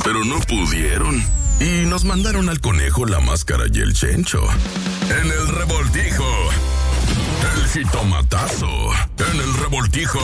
pero no pudieron. Y nos mandaron al conejo, la máscara y el chencho. En el revoltijo. El jitomatazo. En el revoltijo.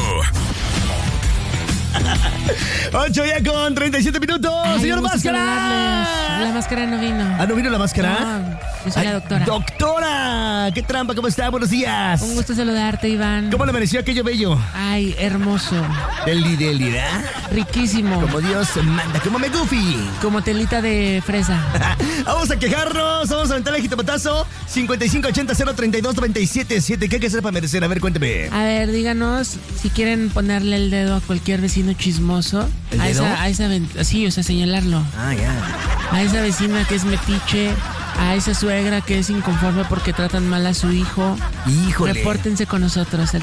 8 ya con 37 minutos. Ay, señor Máscara. La máscara no vino. ¿Ah, no vino la máscara? No, yo soy la doctora. Doctora, qué trampa, ¿cómo está? Buenos días. Un gusto saludarte, Iván. ¿Cómo le pareció aquello bello? Ay, hermoso. Deli, ¿verdad? Riquísimo. Como Dios manda, como me goofy. Como telita de fresa. Vamos a quejarnos, vamos a aventar el jitomatazo. 5580-032-977. ¿Qué hay que hacer para merecer? A ver, cuénteme. A ver, díganos si quieren ponerle el dedo a cualquier vecino chismoso. ¿El dedo? Sí, o sea, señalarlo. Ah, ya. A esa vecina que es metiche, a esa suegra que es inconforme porque tratan mal a su hijo. Híjole. Repórtense con nosotros al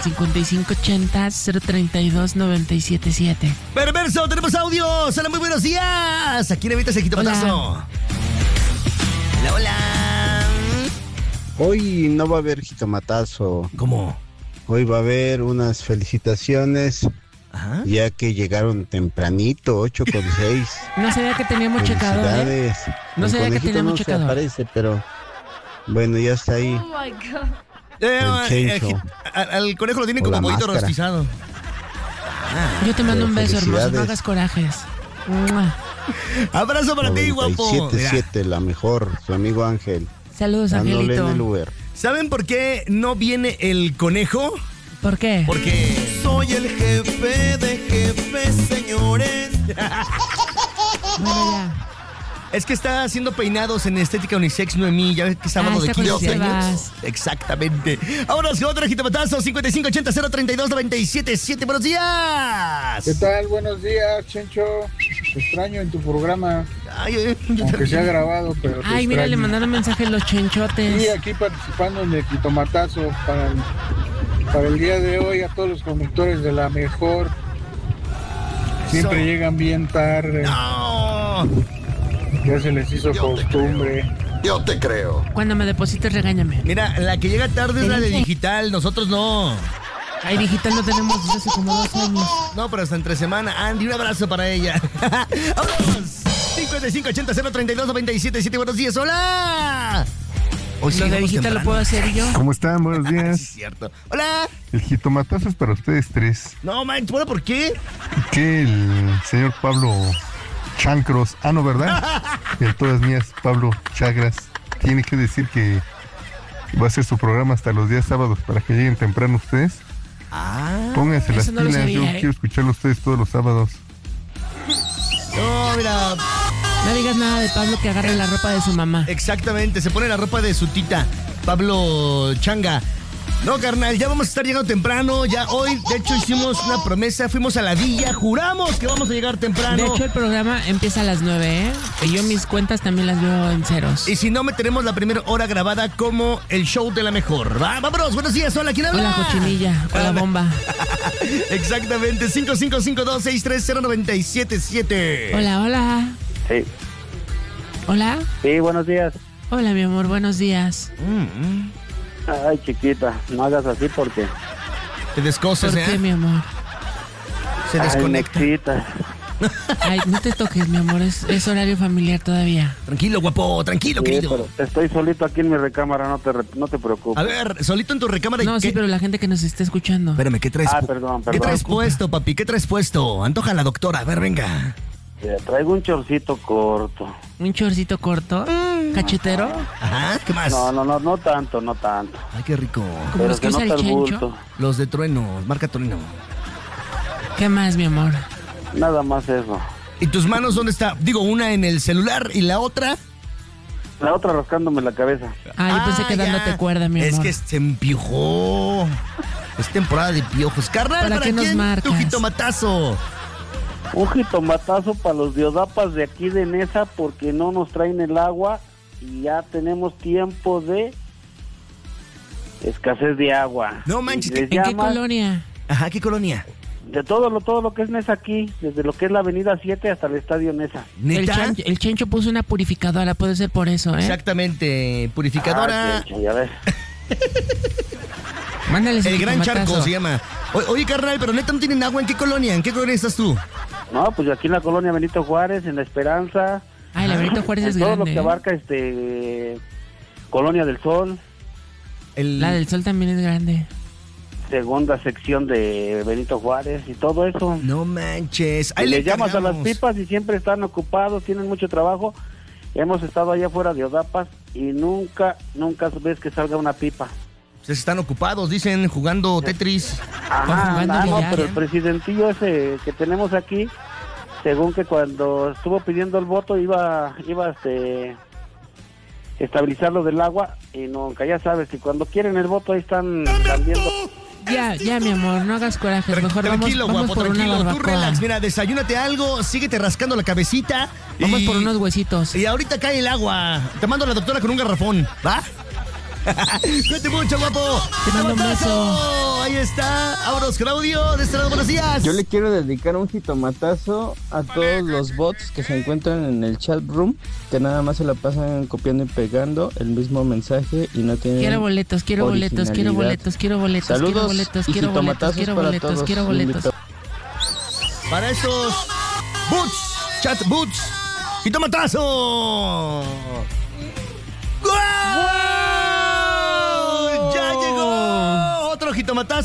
5580-032-977. Perverso, tenemos audios. Hola, muy buenos días. ¿A quién evitas el jitomatazo? Hola. Hoy no va a haber jitomatazo. ¿Cómo? Hoy va a haber unas felicitaciones. Ajá. Ya que llegaron tempranito, 8:06. No sabía que teníamos checador. Felicidades. No sabía que teníamos no checador. Se aparece, pero bueno, ya está ahí. Oh my God. El chencho. Al conejo lo tienen O como la pollito máscara. rostizado. Yo te mando un beso, hermoso. No Felicidades. hagas corajes. ¡Mua! Abrazo para ti, guapo. 97.7, la mejor, su amigo Ángel. Saludos, Dándole Angelito. en el Uber. ¿Saben por qué no viene el conejo? ¿Por qué? Porque Soy el jefe de jefes, señores. Bueno, ya. es que está haciendo peinados en Estética Unisex Noemí. Ya ves que está hablando de está con 15 los años. Sebas. Exactamente. Vámonos con otro jitomatazo. 5580-032-977. ¡Buenos días! ¿Qué tal? Buenos días, Chencho. Te extraño en tu programa, Ay, aunque sea grabado, pero te Ay, mira, le extraño. mandaron mensaje los chenchotes. Y aquí participando en el jitomatazo para el día de hoy a todos los conductores de la mejor. Siempre Eso. llegan bien tarde, ¡No! ya se les hizo costumbre. Yo te creo. Cuando me deposites, regáñame. Mira, la que llega tarde es la de digital. Nosotros no. Ay, digital no tenemos desde hace como 2 años. No, pero hasta entre semana. Andy, un abrazo para ella. ¡Vámonos! 5580-032-977. Buenos días. ¡Hola! Hoy Lo de digital lo puedo hacer yo. ¿Cómo están? Buenos Sí, días. es cierto. ¡Hola! El jitomatazo es para ustedes tres. No, man, ¿bueno, por qué? Que el señor Pablo Chancros, no, ¿verdad? De todas mías, Pablo Chagras, tiene que decir que va a hacer su programa hasta los días sábados para que lleguen temprano ustedes. Pónganse eso las no lo pilas, sabía, yo ¿eh? quiero escucharlo a ustedes todos los sábados. No, mira. No digas nada de Pablo que agarre la ropa de su mamá. Exactamente, se pone la ropa de su tita, Pablo Changa. No, carnal, ya vamos a estar llegando temprano. Ya hoy, de hecho, hicimos una promesa. Fuimos a la villa, juramos que vamos a llegar temprano. De hecho, el programa empieza a las 9, ¿eh? Y yo mis cuentas también las veo en ceros. Y si no, meteremos la primera hora grabada como el show de la mejor. ¿Va? Vámonos, buenos días. Hola, ¿quién habla? Hola, cochinilla, o la bomba. Exactamente, 5552-630-977. Hola, hola. Sí, Hola. sí, buenos días. Hola, mi amor, buenos días. Ay, chiquita, no hagas así porque... Te descosas, ¿Por qué, mi amor? Se desconecta. Ay, nexita. Ay, no te toques, mi amor, es horario familiar todavía. Tranquilo, guapo, tranquilo, Sí, querido. pero estoy solito aquí en mi recámara, no te preocupes. A ver, solito en tu recámara. No, ¿qué? sí, pero la gente que nos está escuchando. Espérame, ¿qué traes? Perdón. ¿Qué traes puesto, papi? ¿Qué traes puesto? Antoja a la doctora. A ver, venga. Traigo un chorcito corto. ¿Un chorcito corto? ¿Cachetero? Ajá, ¿qué más? No tanto. Ay, qué rico. ¿Como Pero los que que no usa está el el chencho? bulto. Los de Trueno, marca Trueno. ¿Qué más, mi amor? Nada más eso. ¿Y tus manos dónde está? Digo, una en el celular y la otra. La otra rascándome la cabeza. Ah, yo pensé que ya. dándote cuerda, mi amor. Es que se empiojó. Es temporada de piojos. Carnal, ¿Para qué nos quién? marcas? Tu jitomatazo. Un jitomatazo para los diodapas de aquí de Nesa porque no nos traen el agua y ya tenemos tiempo de escasez de agua. No manches, Y les ¿En qué llaman colonia? Ajá, ¿qué colonia? De todo lo que es Nesa aquí, desde lo que es la avenida 7 hasta el estadio Nesa. ¿Neta? El chencho puso una purificadora, puede ser por eso, ¿eh? Exactamente. Purificadora. Ah, ya ves. Mándale su El Gran jitomatazo. Charco se llama. Oye, carnal, pero neta no tienen agua. ¿En qué colonia? ¿En qué colonia estás tú? No, pues aquí en la colonia Benito Juárez, en La Esperanza. Ay, la Benito Juárez es todo grande. Todo lo que abarca Colonia del Sol. La del Sol también es grande. Segunda sección de Benito Juárez y todo eso. No manches. Ahí le llamas a las pipas y siempre están ocupados, tienen mucho trabajo. Hemos estado allá afuera de Odapas y nunca ves que salga una pipa. Ustedes están ocupados, dicen, jugando Tetris. Ajá, no, pero el presidentillo ese que tenemos aquí, según que cuando estuvo pidiendo el voto iba estabilizar lo del agua y nunca, ya sabes, que cuando quieren el voto ahí están cambiando. Ya, mi amor, no hagas coraje. Mejor tranquilo, vamos guapo, por tranquilo. una Tú barbacoa. relax, mira, desayúnate algo, síguete rascando la cabecita. Vamos por unos huesitos. Y ahorita cae el agua. Te mando a la doctora con un garrafón, ¿va? Cuídate mucho, guapo. Te mando un beso. Ahí está. Vámonos, Claudio. De este lado, buenos días. Yo le quiero dedicar un jitomatazo a todos los bots que se encuentran en el chat room, que nada más se la pasan copiando y pegando el mismo mensaje y no tienen Quiero boletos. originalidad. Saludos y jitomatazos para todos. Quiero boletos. Para estos boots, chat boots. ¡Jitomatazo! ¡Gol! ¡Ya llegó! Otro jitomatazo.